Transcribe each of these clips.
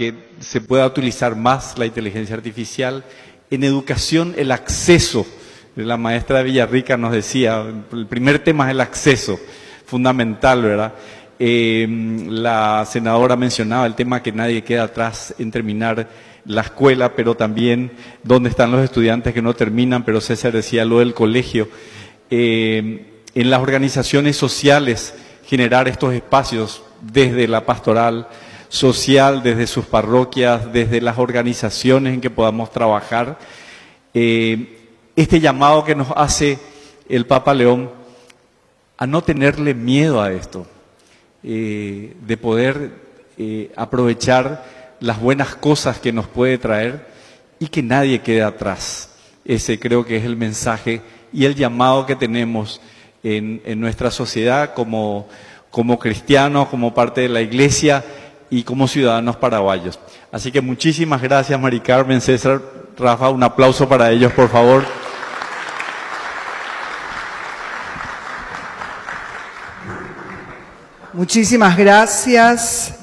que se pueda utilizar más la inteligencia artificial. En educación, el acceso. La maestra Villarrica nos decía, el primer tema es el acceso, fundamental, ¿verdad? La senadora mencionaba el tema que nadie queda atrás en terminar la escuela, pero también dónde están los estudiantes que no terminan, pero César decía lo del colegio. En las organizaciones sociales, generar estos espacios desde la pastoral social, desde sus parroquias, desde las organizaciones en que podamos trabajar. Este llamado que nos hace el Papa León a no tenerle miedo a esto, de poder aprovechar las buenas cosas que nos puede traer y que nadie quede atrás. Ese creo que es el mensaje y el llamado que tenemos en nuestra sociedad como cristianos, como parte de la Iglesia y como ciudadanos paraguayos. Así que muchísimas gracias, Mari Carmen, César, Rafa, un aplauso para ellos, por favor. Muchísimas gracias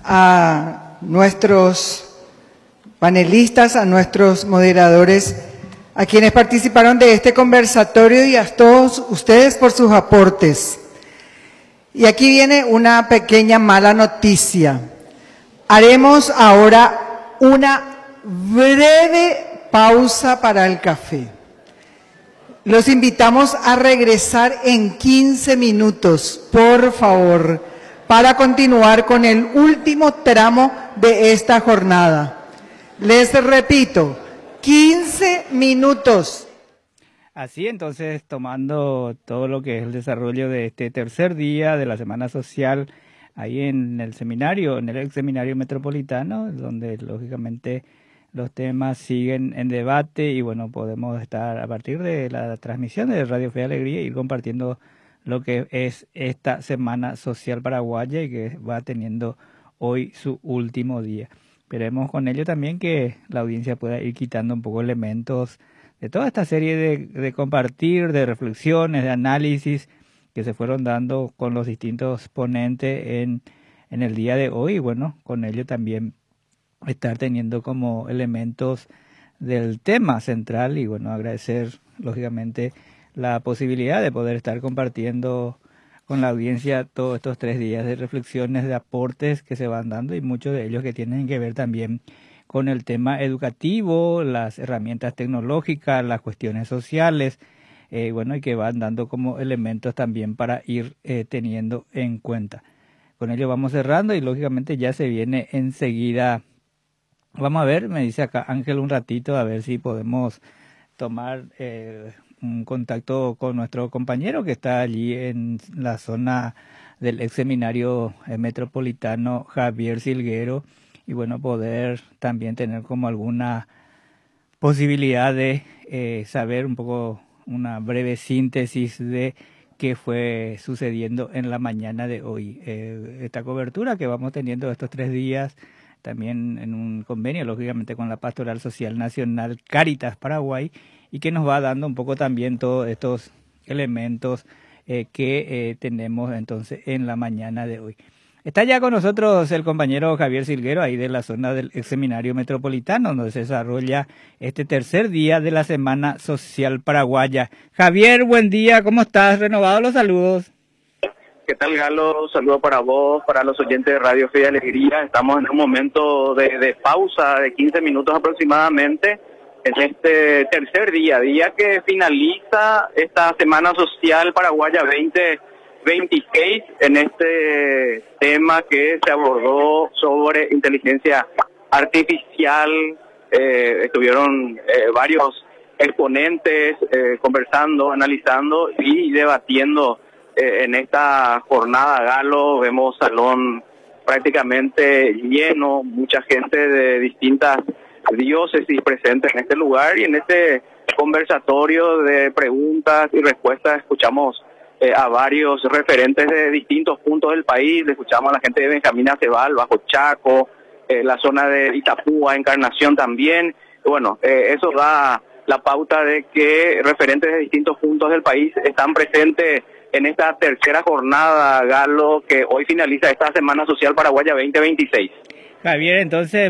a nuestros panelistas, a nuestros moderadores, a quienes participaron de este conversatorio y a todos ustedes por sus aportes. Y aquí viene una pequeña mala noticia. Haremos ahora una breve pausa para el café. Los invitamos a regresar en 15 minutos, por favor, para continuar con el último tramo de esta jornada. Les repito, 15 minutos. Así entonces, tomando todo lo que es el desarrollo de este tercer día de la Semana Social, ahí en el seminario, en el ex seminario metropolitano, donde lógicamente los temas siguen en debate y bueno, podemos estar a partir de la transmisión de Radio Fe y Alegría ir compartiendo lo que es esta Semana Social Paraguaya y que va teniendo hoy su último día. Esperemos con ello también que la audiencia pueda ir quitando un poco elementos de toda esta serie de compartir, de reflexiones, de análisis que se fueron dando con los distintos ponentes en el día de hoy y bueno, con ello también estar teniendo como elementos del tema central y bueno, agradecer lógicamente la posibilidad de poder estar compartiendo con la audiencia todos estos 3 días de reflexiones, de aportes que se van dando y muchos de ellos que tienen que ver también con el tema educativo, las herramientas tecnológicas, las cuestiones sociales, bueno, y que van dando como elementos también para ir teniendo en cuenta. Con ello vamos cerrando y lógicamente ya se viene enseguida. Vamos a ver, me dice acá Ángel un ratito, a ver si podemos tomar un contacto con nuestro compañero que está allí en la zona del ex seminario metropolitano Javier Silguero y bueno, poder también tener como alguna posibilidad de saber un poco una breve síntesis de qué fue sucediendo en la mañana de hoy. Esta cobertura que vamos teniendo estos 3 días también en un convenio, lógicamente, con la Pastoral Social Nacional Cáritas Paraguay, y que nos va dando un poco también todos estos elementos que tenemos entonces en la mañana de hoy. Está ya con nosotros el compañero Javier Silguero, ahí de la zona del ex seminario metropolitano, donde se desarrolla este tercer día de la Semana Social Paraguaya. Javier, buen día, ¿cómo estás? Renovados los saludos. ¿Qué tal, Galo? Saludo para vos, para los oyentes de Radio Fe y Alegría. Estamos en un momento de pausa de 15 minutos aproximadamente en este tercer día que finaliza esta Semana Social Paraguaya 2026 en este tema que se abordó sobre inteligencia artificial. Estuvieron varios exponentes conversando, analizando y debatiendo en esta jornada, Galo. Vemos salón prácticamente lleno, mucha gente de distintas diócesis presentes en este lugar y en este conversatorio de preguntas y respuestas escuchamos a varios referentes de distintos puntos del país. Escuchamos a la gente de Benjamín Acebal, Bajo Chaco, la zona de Itapúa, Encarnación también. Bueno, eso da la pauta de que referentes de distintos puntos del país están presentes en esta tercera jornada, Galo, que hoy finaliza esta Semana Social Paraguaya 2026. Javier, entonces